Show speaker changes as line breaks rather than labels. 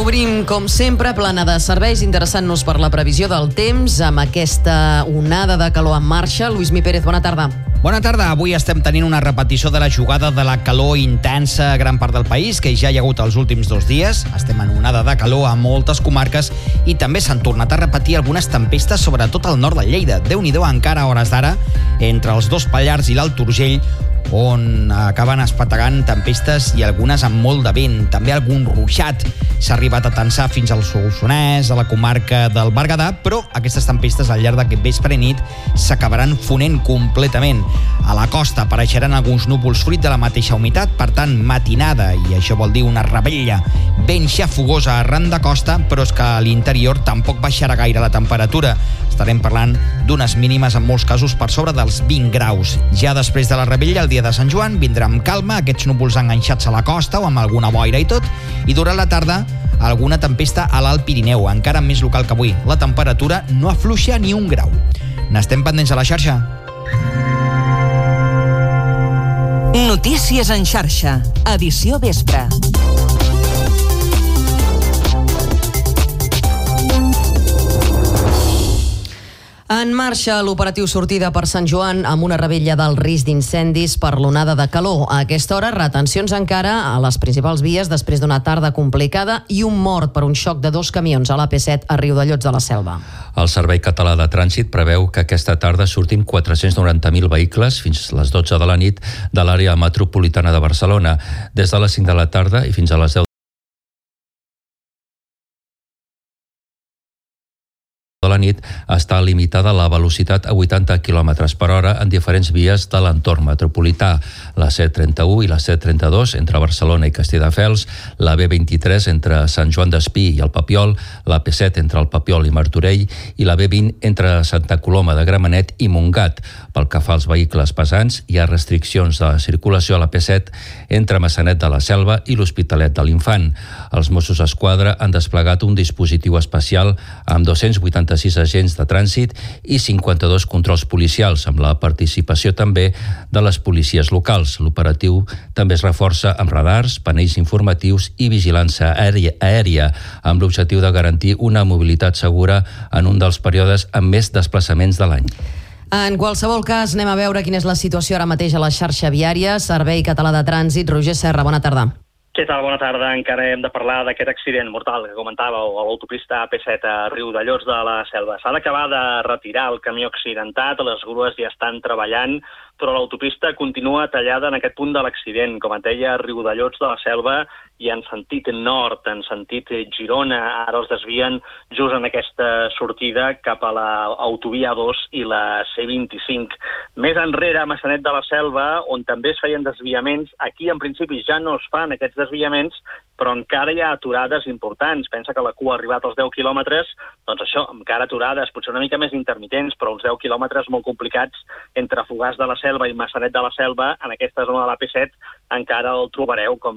Obrim, com sempre, plana de serveis, interessant-nos per la previsió del temps amb aquesta onada de calor en marxa. Lluís Pérez, bona tarda.
Bona tarda. Avui estem tenint una repetició de la jugada de la calor intensa a gran part del país, que ja hi ha hagut els últims 2 dies. Estem en onada de calor a moltes comarques i també s'han tornat a repetir algunes tempestes, sobretot al nord de Lleida. Déu-n'hi-do encara a hores d'ara, entre els dos Pallars i l'Alt Urgell, on acaben espetegant tempestes i algunes amb molt de vent. També algun ruixat s'ha arribat a tensar fins al Solsonès, a la comarca del Berguedà, però aquestes tempestes al llarg d'aquest vespre i nit s'acabaran fonent completament. A la costa apareixeran alguns núvols fruit de la mateixa humitat, per tant, matinada, i això vol dir una revetlla ben xafogosa arran de costa, però és que a l'interior tampoc baixarà gaire la temperatura. Estarem parlant d'unes mínimes en molts casos per sobre dels 20 graus. Ja després de la revetlla, el dia de Sant Joan, vindrà amb calma, aquests núvols enganxats a la costa o amb alguna boira i tot, i durant la tarda alguna tempesta a l'Alt Pirineu, encara més local que avui. La temperatura no afluixa ni 1 grau. N'estem pendents a la xarxa.
Notícies en xarxa, edició vespre.
En marxa l'operatiu sortida per Sant Joan amb una revetlla del risc d'incendis per l'onada de calor. A aquesta hora, retencions encara a les principals vies després d'una tarda complicada i un mort per un xoc de 2 camions a l'AP7 a Riudellots de la Selva.
El Servei Català de Trànsit preveu que aquesta tarda surtin 490.000 vehicles fins a les 12 de la nit de l'àrea metropolitana de Barcelona. Des de les 5 de la tarda i fins a les 10 de la nit està limitada la velocitat a 80 km per hora en diferents vies de l'entorn metropolità. La C31 i la C32 entre Barcelona i Castelldefels, la B23 entre Sant Joan d'Espí i el Papiol, la P7 entre el Papiol i Martorell i la B20 entre Santa Coloma de Gramenet i Montgat. Pel que fa als vehicles pesants, hi ha restriccions de circulació a la P7 entre Maçanet de la Selva i l'Hospitalet de l'Infant. Els Mossos d'Esquadra han desplegat un dispositiu especial amb 286 agents de trànsit i 52 controls policials, amb la participació també de les policies locals. L'operatiu també es reforça amb radars, panells informatius i vigilància aèria, amb l'objectiu de garantir una mobilitat segura en un dels períodes amb més desplaçaments de l'any.
En qualsevol cas, anem a veure quina és la situació ara mateix a la xarxa viària. Servei Català de Trànsit, Roger Serra, bona tarda.
Què tal? Bona tarda. Encara hem de parlar d'aquest accident mortal que comentàveu a l'autopista AP7 a Riudellots de la Selva. S'ha d'acabar de retirar el camió accidentat, les grues ja estan treballant, però l'autopista continua tallada en aquest punt de l'accident. Com et deia, a Riudellots de la Selva i en sentit nord, en sentit Girona, ara els desvien just en aquesta sortida cap a l'autovia A2 i la C25. Més enrere, a Maçanet de la Selva, on també es feien desviaments, aquí en principi ja no es fan aquests desviaments, però encara hi ha aturades importants. Pensa que la cua ha arribat als 10 quilòmetres, doncs això, encara aturades, potser una mica més intermitents, però uns 10 quilòmetres molt complicats entre Fogars de la Selva i Maçanet de la Selva, en aquesta zona de l'AP7 encara el trobareu com